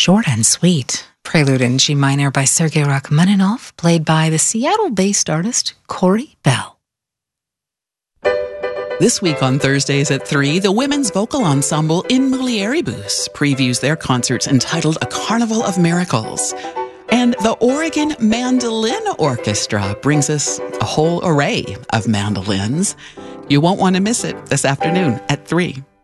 Short and Sweet, Prelude in G minor by Sergei Rachmaninoff, played by the Seattle-based artist Corey Bell. This week on Thursdays at 3, the women's vocal ensemble In Mulieribus previews their concerts entitled A Carnival of Miracles. And the Oregon Mandolin Orchestra brings us a whole array of mandolins. You won't want to miss it this afternoon at 3.